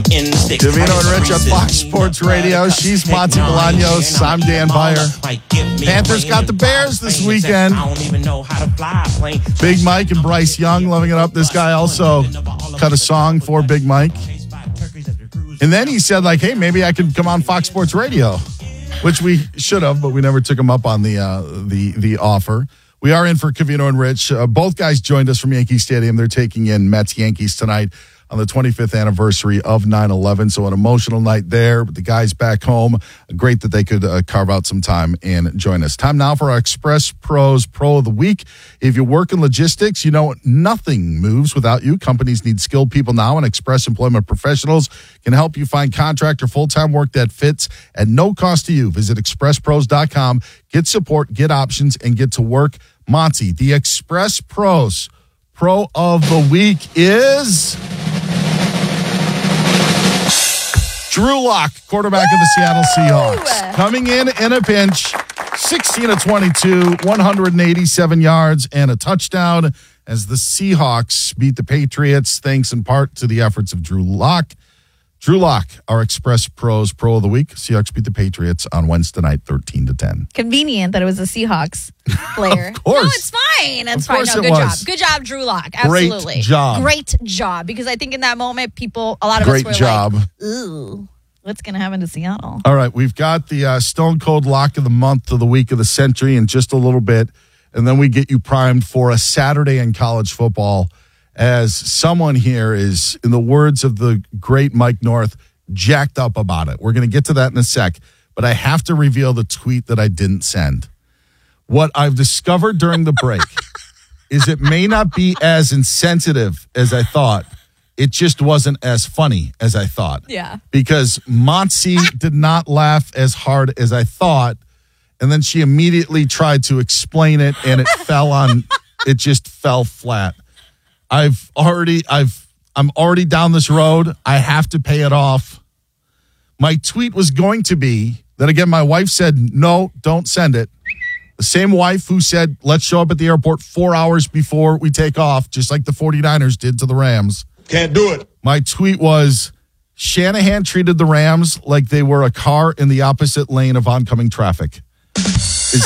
Davino and Rich at Fox Sports Radio. She's Monty Bolaños. I'm Dan Beyer. Panthers got the Bears this weekend. Big Mike and Bryce Young loving it up. This guy also cut a song for Big Mike. And then he said, like, hey, maybe I can come on Fox Sports Radio, which we should have, but we never took him up on the offer. We are in for Covino and Rich. Both guys joined us from Yankee Stadium. They're taking in Mets Yankees tonight on the 25th anniversary of 9/11. So an emotional night there. But the guys back home, great that they could carve out some time and join us. Time now for our Express Pros Pro of the Week. If you work in logistics, you know nothing moves without you. Companies need skilled people now, and Express Employment Professionals can help you find contract or full-time work that fits at no cost to you. Visit expresspros.com. Get support, get options, and get to work. Monty, the Express Pros Pro of the Week is Drew Lock, quarterback of the Seattle Seahawks. Coming in a pinch, 16 of 22, 187 yards and a touchdown as the Seahawks beat the Patriots, thanks in part to the efforts of Drew Lock. Drew Lock, our Express Pros Pro of the Week. Seahawks beat the Patriots on Wednesday night, 13-10. Convenient that it was a Seahawks player. Of course. No, it's fine. It's fine. No, it good was. job. Good job, Drew Lock. Absolutely. Great job. Great job. Because I think in that moment, a lot of Great us were job. like, ooh, what's going to happen to Seattle? All right, we've got the Stone Cold Lock of the Month, of the Week, of the Century in just a little bit. And then we get you primed for a Saturday in college football as someone here is, in the words of the great Mike North, jacked up about it. We're going to get to that in a sec, but I have to reveal the tweet that I didn't send. What I've discovered during the break is it may not be as insensitive as I thought. It just wasn't as funny as I thought. Yeah. Because Monty did not laugh as hard as I thought, and then she immediately tried to explain it, and it it just fell flat. I'm already down this road. I have to pay it off. My tweet was going to be that, again, my wife said, no, don't send it. The same wife who said, let's show up at the airport 4 hours before we take off, just like the 49ers did to the Rams. Can't do it. My tweet was, Shanahan treated the Rams like they were a car in the opposite lane of oncoming traffic. Is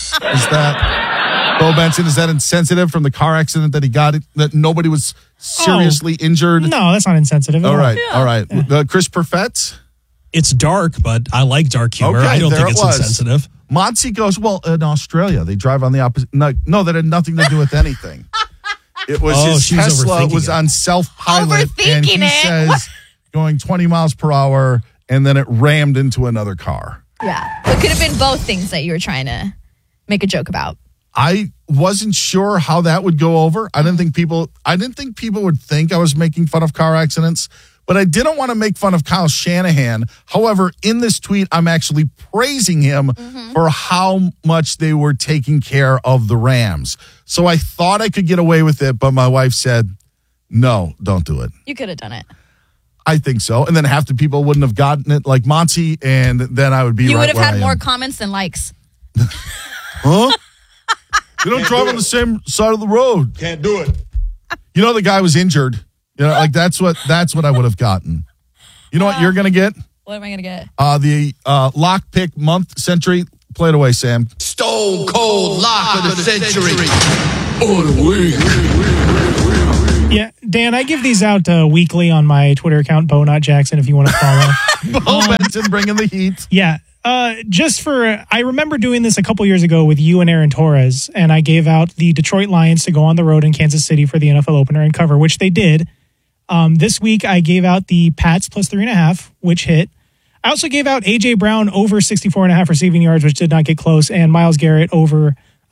that, Bo Benson, is that insensitive from the car accident that he got, that nobody was seriously injured? No, that's not insensitive. All right. Yeah. All right. Chris Perfett? It's dark, but I like dark humor. Okay, I don't think it's was. insensitive. Monty goes, well, in Australia, they drive on the opposite. No, that had nothing to do with anything. It was his Tesla was on self-pilot, and he says going 20 miles per hour, and then it rammed into another car. Yeah. It could have been both things that you were trying to make a joke about. I wasn't sure how that would go over. I didn't think people would think I was making fun of car accidents, but I didn't want to make fun of Kyle Shanahan. However, in this tweet, I'm actually praising him for how much they were taking care of the Rams. So I thought I could get away with it, but my wife said, no, don't do it. You could have done it. I think so. And then half the people wouldn't have gotten it like Monty, and then I would be You right would have had where I more am. comments than likes. Huh? You don't drive on the same side of the road. Can't do it. You know, the guy was injured. You know, like that's what I would have gotten. You know what you're going to get? What am I going to get? The lock pick month century. Play it away, Sam. Stone Cold Lock of the Century. On the week. Yeah, Dan, I give these out weekly on my Twitter account, Bo Not Jackson, if you want to follow. Bo Benson bringing the heat. Yeah. I remember doing this a couple years ago with you and Aaron Torres, and I gave out the Detroit Lions to go on the road in Kansas City for the NFL opener and cover, which they did. This week, I gave out the Pats plus 3.5, which hit. I also gave out A.J. Brown over 64.5 receiving yards, which did not get close, and Myles Garrett over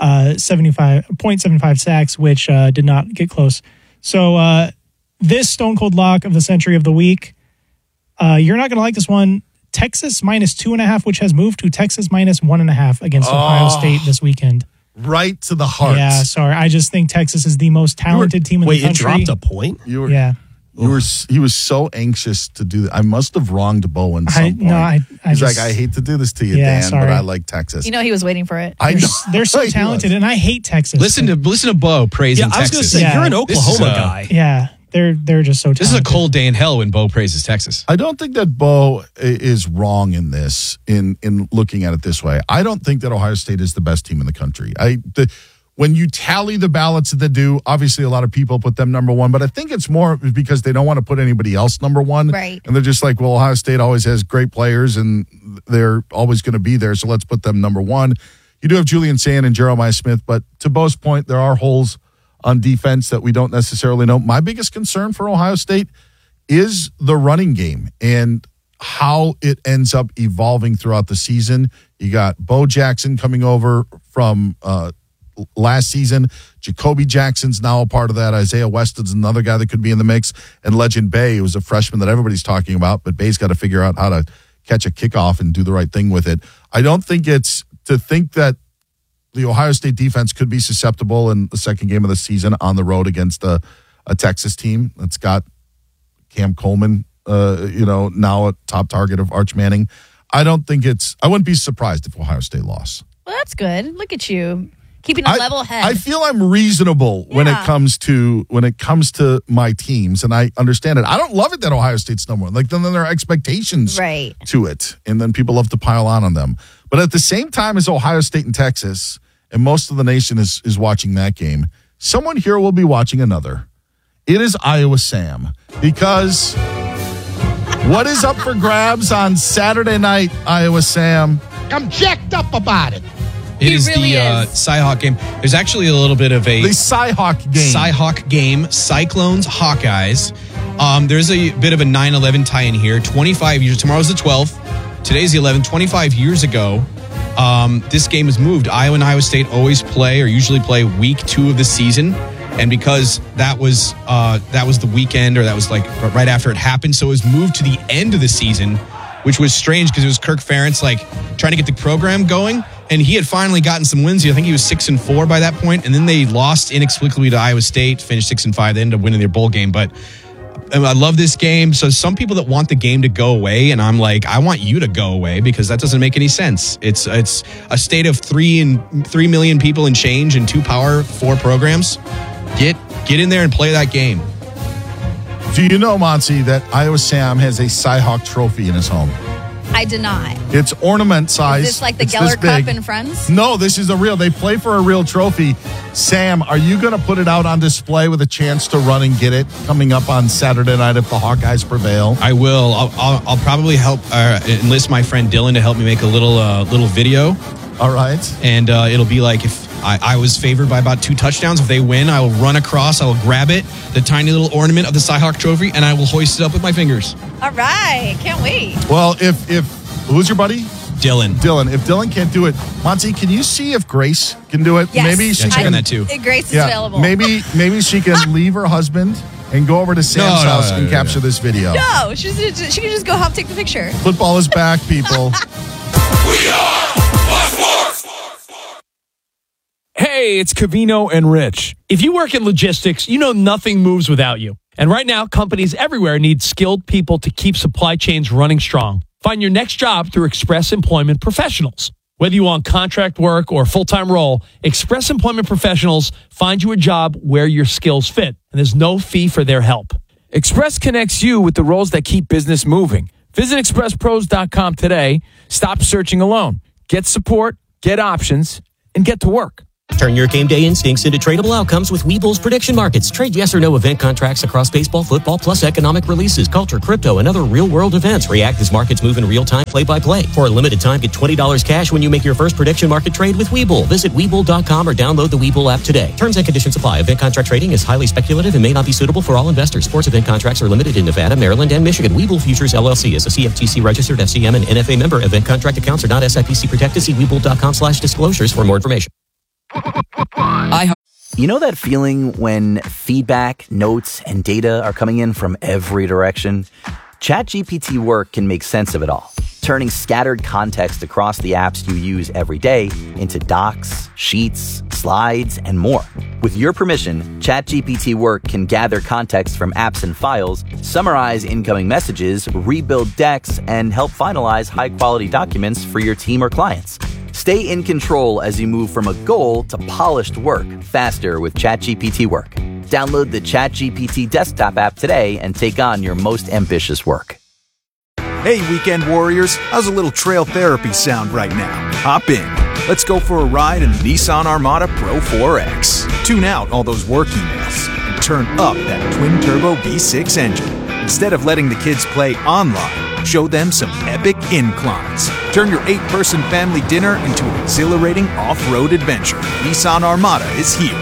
0.75 sacks, which did not get close. So this Stone Cold Lock of the Century of the Week, you're not going to like this one. Texas minus 2.5, which has moved to Texas minus 1.5 against Ohio State this weekend. Right to the heart. Yeah, sorry. I just think Texas is the most talented team in the country. Wait, it dropped a point? He was so anxious to do that. I must have wronged Bo in some point. He's like, I hate to do this to you, Dan, but I like Texas. You know, he was waiting for it. I know. They're so talented, and I hate Texas. Listen to Bo praising Texas. I was going to say, you're an Oklahoma guy. Yeah. They're just so talented. This is a cold day in hell when Bo praises Texas. I don't think that Bo is wrong in this, in looking at it this way. I don't think that Ohio State is the best team in the country. When you tally the ballots that they do, obviously a lot of people put them number one, but I think it's more because they don't want to put anybody else number one. Right. And they're just like, well, Ohio State always has great players and they're always going to be there, so let's put them number one. You do have Julian Sand and Jeremiah Smith, but to Bo's point, there are holes on defense that we don't necessarily know. My biggest concern for Ohio State is the running game and how it ends up evolving throughout the season. You got Bo Jackson coming over from last season. Jacoby Jackson's now a part of that. Isaiah Weston's another guy that could be in the mix. And Legend Bay, who's a freshman that everybody's talking about, but Bay's got to figure out how to catch a kickoff and do the right thing with it. I don't think it's to think that the Ohio State defense could be susceptible in the second game of the season on the road against a Texas team that's got Cam Coleman, now a top target of Arch Manning. I wouldn't be surprised if Ohio State lost. Well, that's good. Look at you. Keeping a level head. I feel I'm reasonable when it comes to my teams, and I understand it. I don't love it that Ohio State's number one. Like then there are expectations to it, and then people love to pile on them. But at the same time as Ohio State and Texas, and most of the nation is watching that game, someone here will be watching another. It is Iowa Sam, because what is up for grabs on Saturday night, Iowa Sam? I'm jacked up about it. It is really the Cyhawk game. There's actually a little bit of a... The Cyhawk game. Cyhawk game. Cyclones, Hawkeyes. There's a bit of a 9/11 tie-in here. 25 years. Tomorrow's the 12th. Today's the 11th. 25 years ago, this game was moved. Iowa and Iowa State usually play week 2 of the season. And because that was the weekend, or that was like right after it happened, so it was moved to the end of the season, which was strange because it was Kirk Ferentz trying to get the program going. And he had finally gotten some wins. I think he was 6-4 by that point. And then they lost inexplicably to Iowa State, finished 6-5. They ended up winning their bowl game. But I love this game. So some people that want the game to go away, and I'm like, I want you to go away because that doesn't make any sense. It's a state of 3 million people and change and 2 Power 4 programs. Get in there and play that game. Do you know, Monty, that Iowa Sam has a Cyhawk trophy in his home? I did not. It's ornament size. Is this like the Geller Cup and Friends? No, this is they play for a real trophy. Sam, are you going to put it out on display with a chance to run and get it coming up on Saturday night if the Hawkeyes prevail? I will. I'll probably help enlist my friend Dylan to help me make a little video. All right. And it'll be like if I was favored by about 2 touchdowns. If they win, I will run across, I will grab it, the tiny little ornament of the Cyhawk trophy, and I will hoist it up with my fingers. All right. Can't wait. Well, if who's your buddy? Dylan. If Dylan can't do it, Monty, can you see if Grace can do it? Yes. Maybe she can. That too. Grace is available. Maybe she can leave her husband and go over to Sam's house and capture this video. No, she can just go help take the picture. Football is back, people. We are Fox Sports. Hey, it's Covino and Rich. If you work in logistics, you know nothing moves without you. And right now, companies everywhere need skilled people to keep supply chains running strong. Find your next job through Express Employment Professionals. Whether you want contract work or a full-time role, Express Employment Professionals find you a job where your skills fit, and there's no fee for their help. Express connects you with the roles that keep business moving. Visit expresspros.com today. Stop searching alone. Get support, get options, and get to work. Turn your game day instincts into tradable outcomes with Webull's prediction markets. Trade yes or no event contracts across baseball, football, plus economic releases, culture, crypto, and other real-world events. React as markets move in real time, play-by-play. For a limited time, get $20 cash when you make your first prediction market trade with Webull. Visit Webull.com or download the Webull app today. Terms and conditions apply. Event contract trading is highly speculative and may not be suitable for all investors. Sports event contracts are limited in Nevada, Maryland, and Michigan. Webull Futures, LLC is a CFTC-registered FCM and NFA member. Event contract accounts are not SIPC protected. See Webull.com/disclosures for more information. You know that feeling when feedback, notes, and data are coming in from every direction? ChatGPT Work can make sense of it all, turning scattered context across the apps you use every day into docs, sheets, slides, and more. With your permission, ChatGPT Work can gather context from apps and files, summarize incoming messages, rebuild decks, and help finalize high-quality documents for your team or clients. Stay in control as you move from a goal to polished work faster with ChatGPT Work. Download the ChatGPT desktop app today and take on your most ambitious work. Hey, weekend warriors, how's a little trail therapy sound right now? Hop in. Let's go for a ride in the Nissan Armada Pro 4X. Tune out all those work emails and turn up that twin-turbo V6 engine. Instead of letting the kids play online, show them some epic inclines. Turn your 8-person family dinner into an exhilarating off-road adventure. Nissan Armada is here.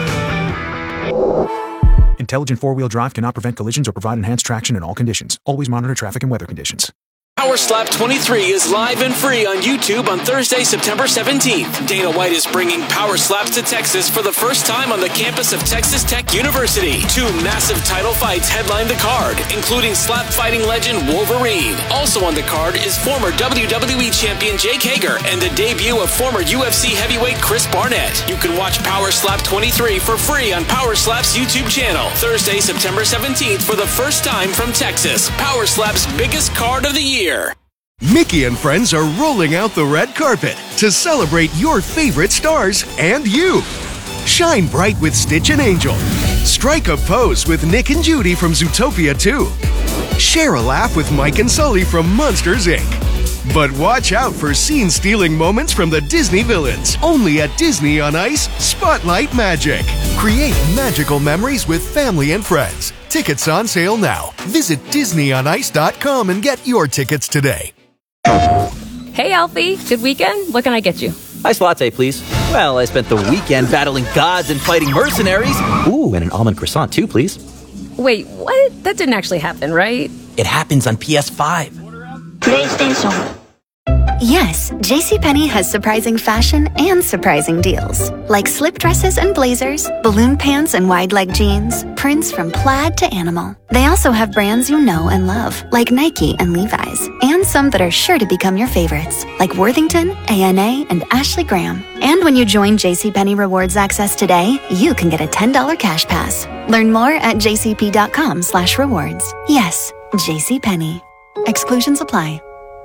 Intelligent four-wheel drive cannot prevent collisions or provide enhanced traction in all conditions. Always monitor traffic and weather conditions. Power Slap 23 is live and free on YouTube on Thursday, September 17th. Dana White is bringing Power Slaps to Texas for the first time on the campus of Texas Tech University. 2 massive title fights headline the card, including slap fighting legend Wolverine. Also on the card is former WWE champion Jake Hager and the debut of former UFC heavyweight Chris Barnett. You can watch Power Slap 23 for free on Power Slap's YouTube channel. Thursday, September 17th for the first time from Texas. Power Slap's biggest card of the year. Mickey and friends are rolling out the red carpet to celebrate your favorite stars and you. Shine bright with Stitch and Angel. Strike a pose with Nick and Judy from Zootopia 2. Share a laugh with Mike and Sully from Monsters, Inc. But watch out for scene-stealing moments from the Disney villains. Only at Disney on Ice, Spotlight Magic. Create magical memories with family and friends. Tickets on sale now. Visit DisneyOnIce.com and get your tickets today. Hey, Alfie. Good weekend? What can I get you? Iced latte, please. Well, I spent the weekend battling gods and fighting mercenaries. Ooh, and an almond croissant, too, please. Wait, what? That didn't actually happen, right? It happens on PS5. PlayStation. Yes, JCPenney has surprising fashion and surprising deals. Like slip dresses and blazers, balloon pants and wide leg jeans, prints from plaid to animal. They also have brands you know and love, like Nike and Levi's, and some that are sure to become your favorites, like Worthington, A&A, and Ashley Graham. And when you join JCPenney Rewards Access today, you can get a $10 cash pass. Learn more at jcp.com/rewards. Yes, JCPenney. Exclusions apply.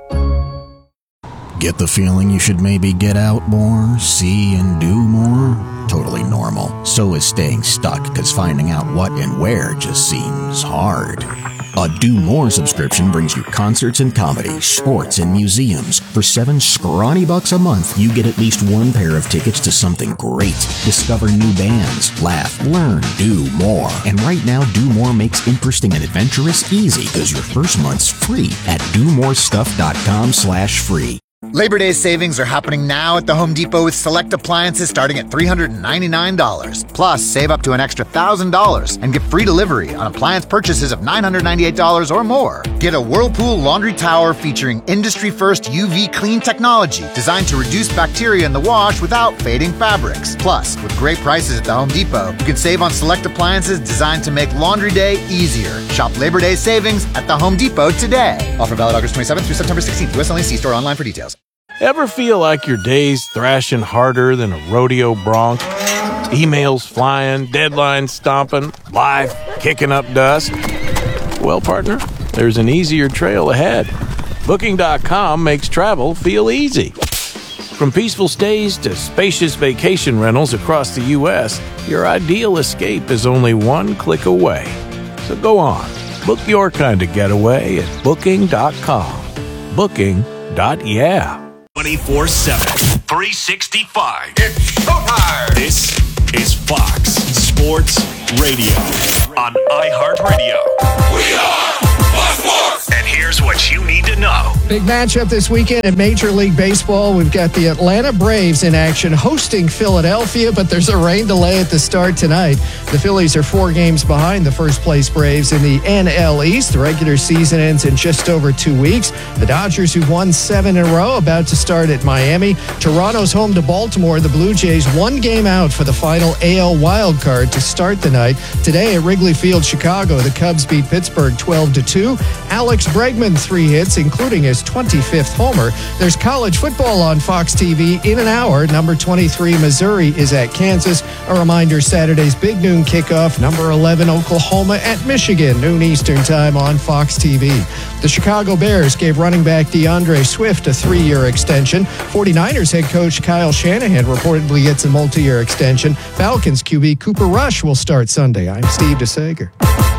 Get the feeling you should maybe get out more, see and do more? Totally normal. So is staying stuck, because finding out what and where just seems hard. A Do More subscription brings you concerts and comedy, sports and museums. For $7 scrawny bucks a month, you get at least one pair of tickets to something great. Discover new bands, laugh, learn, do more. And right now, Do More makes interesting and adventurous easy, because your first month's free at domorestuff.com/free. Labor Day savings are happening now at the Home Depot with select appliances starting at $399. Plus, save up to an extra $1,000 and get free delivery on appliance purchases of $998 or more. Get a Whirlpool laundry tower featuring industry-first UV clean technology designed to reduce bacteria in the wash without fading fabrics. Plus, with great prices at the Home Depot, you can save on select appliances designed to make laundry day easier. Shop Labor Day savings at the Home Depot today. Offer valid August 27th through September 16th. U.S. only. See store online for details. Ever feel like your day's thrashing harder than a rodeo bronc? Emails flying, deadlines stomping, life kicking up dust? Well, partner, there's an easier trail ahead. Booking.com makes travel feel easy. From peaceful stays to spacious vacation rentals across the U.S., your ideal escape is only one click away. So go on, book your kind of getaway at Booking.com. Booking.yeah. 24/7, 365. It's showtime. This is Fox Sports Radio on iHeartRadio. We are Fox Sports. And here's what you need to know. Big matchup this weekend in Major League Baseball. We've got the Atlanta Braves in action hosting Philadelphia, but there's a rain delay at the start tonight. The Phillies are 4 games behind the first-place Braves in the NL East. The regular season ends in just over 2 weeks. The Dodgers, who've won 7 in a row, about to start at Miami. Toronto's home to Baltimore. The Blue Jays 1 game out for the final AL wildcard to start the night. Today at Wrigley Field, Chicago, the Cubs beat Pittsburgh 12-2. Alex Bregman 3 hits, including his 25th homer. There's college football on Fox TV in an hour. Number 23, Missouri, is at Kansas. A reminder, Saturday's big noon kickoff. Number 11, Oklahoma at Michigan, noon Eastern time on Fox TV. The Chicago Bears gave running back DeAndre Swift a 3-year extension. 49ers head coach Kyle Shanahan reportedly gets a multi-year extension. Falcons QB Cooper Rush will start Sunday. I'm Steve DeSager.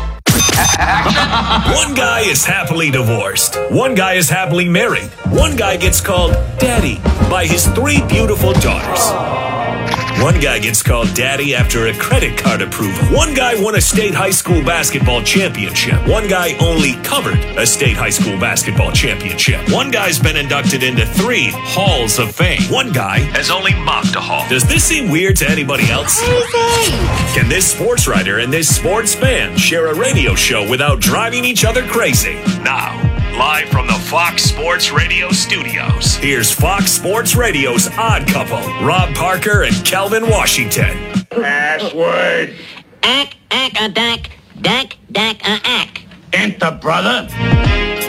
One guy is happily divorced. One guy is happily married. One guy gets called Daddy by his 3 beautiful daughters. One guy gets called Daddy after a credit card approval. One guy won a state high school basketball championship. One guy only covered a state high school basketball championship. One guy's been inducted into 3 halls of fame. One guy has only mopped a hall. Does this seem weird to anybody else? Can this sports writer and this sports fan share a radio show without driving each other crazy? Now, live from the Fox Sports Radio studios, here's Fox Sports Radio's Odd Couple, Rob Parker and Calvin Washington. Password. Ack, ack, a dack, dack, dack, a ack. Enter, brother.